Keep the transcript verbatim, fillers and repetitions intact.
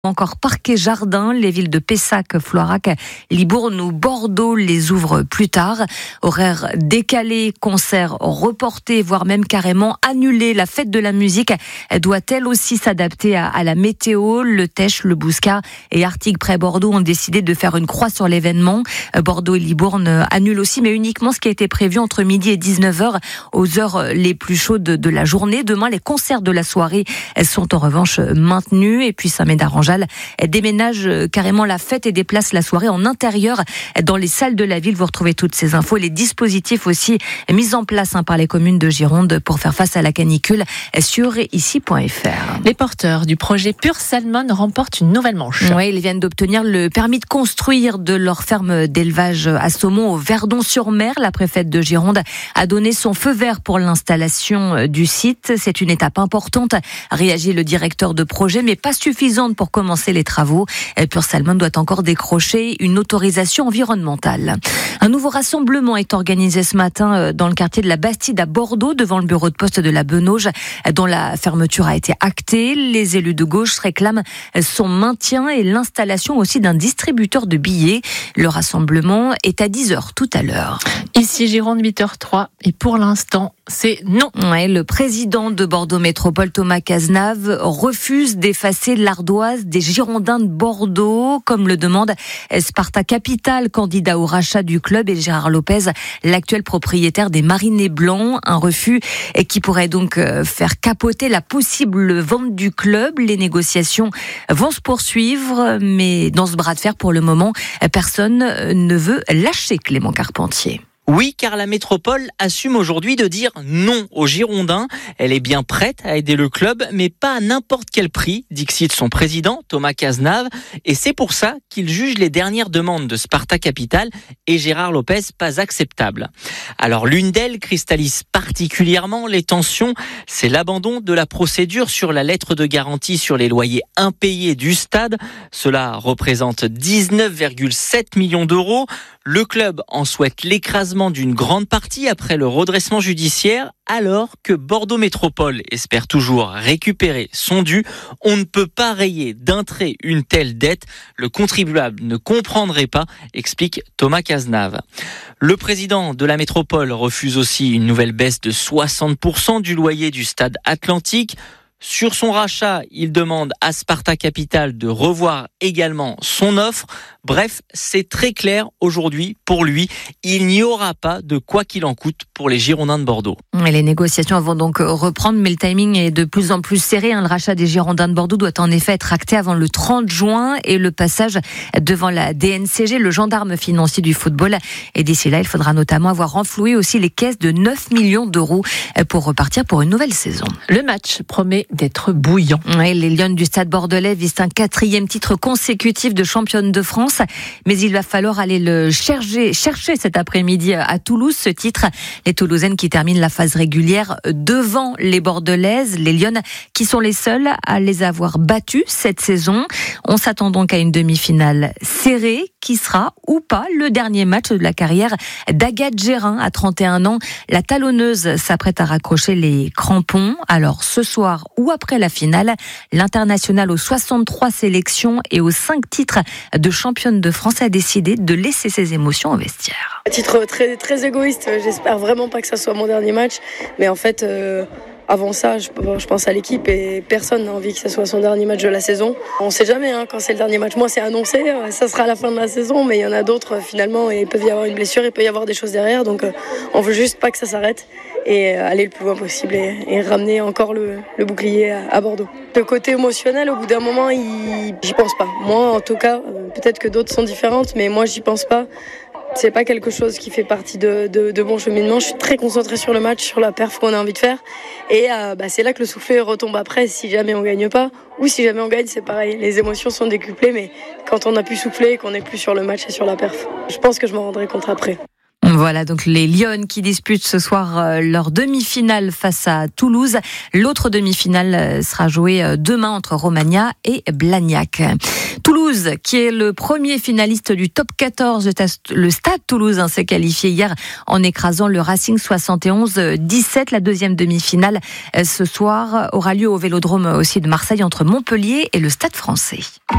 Encore Parquet Jardin, les villes de Pessac, Floirac, Libourne ou Bordeaux les ouvrent plus tard. Horaires décalés, concerts reportés, voire même carrément annulés. La fête de la musique doit elle aussi s'adapter à, à la météo. Le Tech, le Bouscat et Artigues près Bordeaux ont décidé de faire une croix sur l'événement. Bordeaux et Libourne annulent aussi, mais uniquement ce qui a été prévu entre midi et dix-neuf heures aux heures les plus chaudes de la journée. Demain, les concerts de la soirée sont en revanche maintenus. Et puis Saint-Médard-en-Jalles déménage carrément la fête et déplace la soirée en intérieur dans les salles de la ville. Vous retrouvez toutes ces infos, les dispositifs aussi mis en place hein, par les communes de Gironde pour faire face à la canicule sur ici point f r. Les porteurs du projet Pure Salmon remportent une nouvelle manche. Oui, ils viennent d'obtenir le permis de construire de leur ferme d'élevage à saumon au Verdon-sur-Mer. La préfète de Gironde a donné son feu vert pour l'installation du site. C'est une étape importante, réagit le directeur de projet, mais pas suffisante pour commencer les travaux. Pure Salmon doit encore décrocher une autorisation environnementale. Un nouveau rassemblement est organisé ce matin dans le quartier de la Bastide à Bordeaux, devant le bureau de poste de la Benauge, dont la fermeture a été actée. Les élus de gauche réclament son maintien et l'installation aussi d'un distributeur de billets. Le rassemblement est à dix heures tout à l'heure. Ici Gironde, huit heures zéro trois, et pour l'instant, c'est non. Ouais, le président de Bordeaux Métropole, Thomas Cazenave, refuse d'effacer l'ardoise des Girondins de Bordeaux, comme le demande Sparta Capital, candidat au rachat du club, et Gérard Lopez, l'actuel propriétaire des Marinés Blancs. Un refus qui pourrait donc faire capoter la possible vente du club. Les négociations vont se poursuivre, mais dans ce bras de fer, pour le moment, personne ne veut lâcher Clément Carpentier. Oui, car la métropole assume aujourd'hui de dire non aux Girondins. Elle est bien prête à aider le club, mais pas à n'importe quel prix, dixit son président, Thomas Cazenave. Et c'est pour ça qu'il juge les dernières demandes de Sparta Capital et Gérard Lopez pas acceptables. Alors l'une d'elles cristallise particulièrement les tensions, c'est l'abandon de la procédure sur la lettre de garantie sur les loyers impayés du stade. Cela représente dix-neuf virgule sept millions d'euros. Le club en souhaite l'écrasement d'une grande partie après le redressement judiciaire, alors que Bordeaux Métropole espère toujours récupérer son dû. On ne peut pas rayer d'un trait une telle dette. Le contribuable ne comprendrait pas, explique Thomas Cazenave. Le président de la métropole refuse aussi une nouvelle baisse de soixante pour cent du loyer du stade Atlantique. Sur son rachat, il demande à Sparta Capital de revoir également son offre. Bref, c'est très clair aujourd'hui pour lui. Il n'y aura pas de quoi qu'il en coûte pour les Girondins de Bordeaux. Et les négociations vont donc reprendre, mais le timing est de plus en plus serré. Le rachat des Girondins de Bordeaux doit en effet être acté avant le trente juin et le passage devant la D N C G, le gendarme financier du football. Et d'ici là, il faudra notamment avoir renfloué aussi les caisses de neuf millions d'euros pour repartir pour une nouvelle saison. Le match promet d'être bouillant. Oui, les Lions du Stade Bordelais visent un quatrième titre consécutif de championne de France, mais il va falloir aller le chercher, chercher cet après-midi à Toulouse, ce titre. Les Toulousaines qui terminent la phase régulière devant les Bordelaises, les Lions qui sont les seules à les avoir battues cette saison. On s'attend donc à une demi-finale serrée qui sera ou pas le dernier match de la carrière d'Agathe Gérin à trente et un ans. La talonneuse s'apprête à raccrocher les crampons. Alors ce soir ou après la finale, l'international aux soixante-trois sélections et aux cinq titres de championne de France a décidé de laisser ses émotions au vestiaire. À titre très, très égoïste, j'espère vraiment pas que ça soit mon dernier match, mais en fait euh, avant ça je, je pense à l'équipe et personne n'a envie que ça soit son dernier match de la saison. On sait jamais hein, quand c'est le dernier match. Moi c'est annoncé, ça sera à la fin de la saison, mais il y en a d'autres finalement et il peut y avoir une blessure, il peut y avoir des choses derrière, donc euh, on veut juste pas que ça s'arrête et aller le plus loin possible et, et ramener encore le, le bouclier à, à Bordeaux. Le côté émotionnel, au bout d'un moment, il, j'y pense pas. Moi, en tout cas, peut-être que d'autres sont différentes, mais moi, j'y pense pas. C'est pas quelque chose qui fait partie de, de, de mon cheminement. Je suis très concentrée sur le match, sur la perf qu'on a envie de faire. Et euh, bah, c'est là que le soufflet retombe après, si jamais on gagne pas. Ou si jamais on gagne, c'est pareil. Les émotions sont décuplées, mais quand on a pu souffler et qu'on n'est plus sur le match et sur la perf, je pense que je m'en rendrai compte après. Voilà donc les Lions qui disputent ce soir leur demi-finale face à Toulouse. L'autre demi-finale sera jouée demain entre Romagna et Blagnac. Toulouse Toulouse, qui est le premier finaliste du top quatorze. Le Stade Toulousain s'est qualifié hier en écrasant le Racing soixante et onze dix-sept. La deuxième demi-finale ce soir aura lieu au Vélodrome aussi de Marseille entre Montpellier et le Stade Français.